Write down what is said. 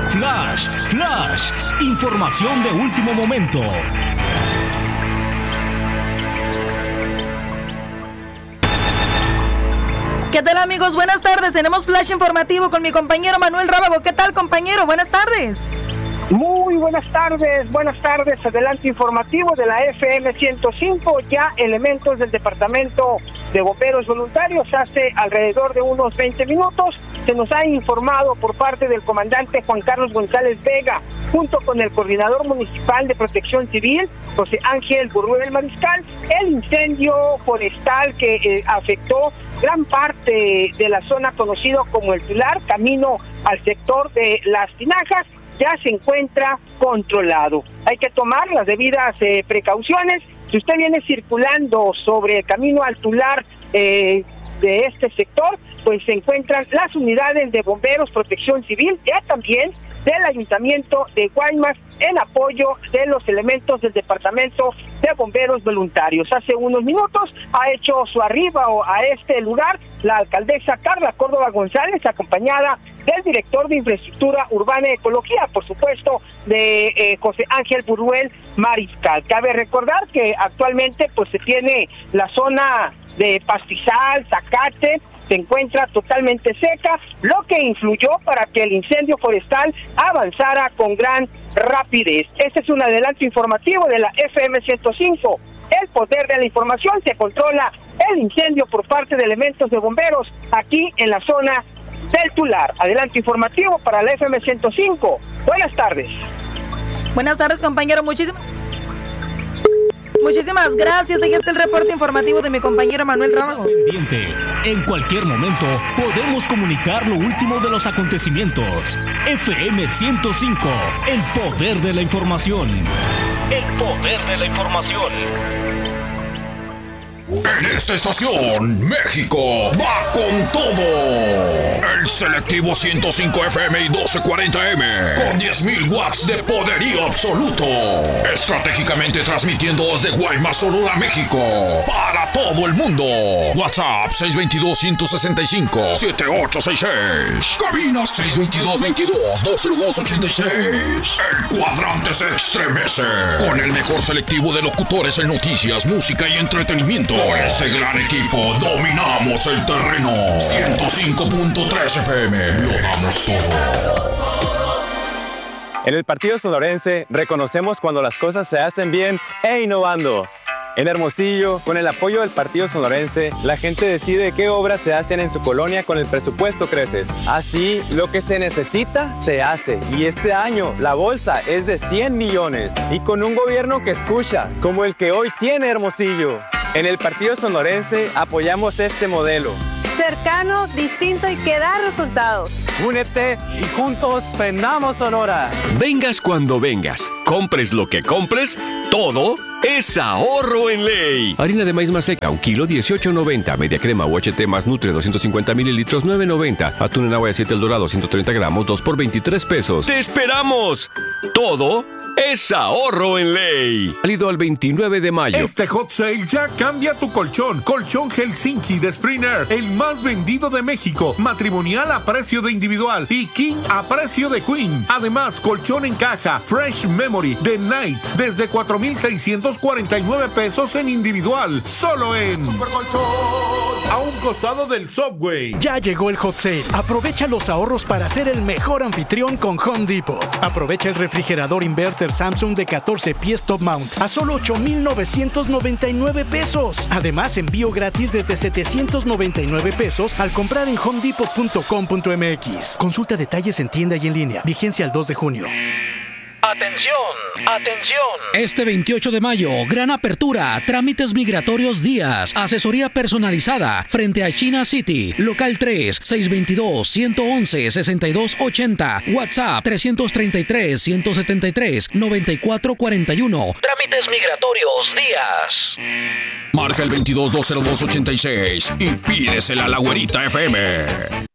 Flash. Información de último momento. ¿Qué tal, amigos? Buenas tardes. Tenemos flash informativo con mi compañero Manuel Rábago. ¿Qué tal, compañero? Buenas tardes. Muy buenas tardes. Adelante informativo de la FM 105. Ya elementos del Departamento de Bomberos Voluntarios hace alrededor de unos 20 minutos se nos ha informado por parte del comandante Juan Carlos González Vega, junto con el coordinador municipal de Protección Civil, José Ángel Burruel Mariscal, el incendio forestal que afectó gran parte de la zona conocido como El Tular, camino al sector de Las Tinajas, ya se encuentra controlado. Hay que tomar las debidas precauciones. Si usted viene circulando sobre el camino al Tular de este sector, pues se encuentran las unidades de bomberos, protección civil, ya también del Ayuntamiento de Guaymas, en apoyo de los elementos del Departamento de Bomberos Voluntarios. Hace unos minutos ha hecho su arribo a este lugar la alcaldesa Carla Córdoba González, acompañada del director de Infraestructura Urbana y Ecología, por supuesto, de José Ángel Burruel Mariscal. Cabe recordar que actualmente pues se tiene la zona de pastizal, zacate, se encuentra totalmente seca, lo que influyó para que el incendio forestal avanzara con gran rapidez. Este es un adelanto informativo de la FM 105. El poder de la información. Se controla el incendio por parte de elementos de bomberos aquí en la zona del Tular. Adelanto informativo para la FM 105. Buenas tardes. Buenas tardes, compañero. Muchísimas gracias. Ahí está el reporte informativo de mi compañero Manuel Rábago. Pendiente. En cualquier momento podemos comunicar lo último de los acontecimientos. FM 105. El poder de la información. El poder de la información. En esta estación, México va con todo. El selectivo 105 FM y 1240M con 10.000 watts de poderío absoluto. Estratégicamente transmitiendo desde Guaymas, Sonora, México, para todo el mundo. WhatsApp 622-165-7866. Cabinas 622-22-202-86. El cuadrante se estremece con el mejor selectivo de locutores en noticias, música y entretenimiento. Con este gran equipo dominamos el terreno. 105.3 FM. Lo damos todo. En el Partido Sonorense reconocemos cuando las cosas se hacen bien e innovando. En Hermosillo, con el apoyo del Partido Sonorense, la gente decide qué obras se hacen en su colonia con el presupuesto Creces. Así, lo que se necesita, se hace. Y este año, la bolsa es de 100 millones. Y con un gobierno que escucha, como el que hoy tiene Hermosillo. En el Partido Sonorense apoyamos este modelo. Cercano, distinto y que da resultados. Únete y juntos prendamos Sonora. Vengas cuando vengas, compres lo que compres, todo es ahorro en ley. Harina de maíz maseca, 1 kilo, 18.90. Media crema UHT más Nutre, 250 mililitros, 9.90. Atún en agua de aceite El Dorado, 130 gramos, 2 por 23 pesos. ¡Te esperamos! Todo es ahorro en ley. Válido al 29 de mayo. Este hot sale ya cambia tu colchón. Colchón Helsinki de Springer, el más vendido de México. Matrimonial a precio de individual y King a precio de Queen. Además, colchón en caja Fresh Memory de Night desde 4,649 pesos en individual. Solo en Supercolchón, a un costado del Subway. Ya llegó el hot sale. Aprovecha los ahorros para ser el mejor anfitrión con Home Depot. Aprovecha el refrigerador inverter Samsung de 14 pies top mount a solo 8,999 pesos. Además, envío gratis desde 799 pesos al comprar en homedepot.com.mx. Consulta detalles en tienda y en línea. Vigencia al 2 de junio. ¡Atención! ¡Atención! Este 28 de mayo, gran apertura, trámites migratorios Díaz, asesoría personalizada frente a China City, local 3, 622-111-6280, WhatsApp 333-173-9441. Trámites migratorios Díaz. Marca el 22-202-86 y pídesela a la Güerita FM.